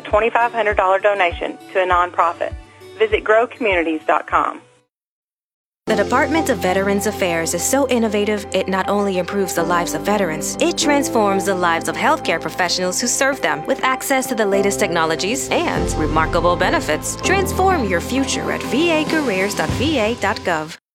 $2,500 donation to a nonprofit. Visit growcommunities.com. The Department of Veterans Affairs is so innovative, it not only improves the lives of veterans, it transforms the lives of healthcare professionals who serve them with access to the latest technologies and remarkable benefits. Transform your future at vacareers.va.gov.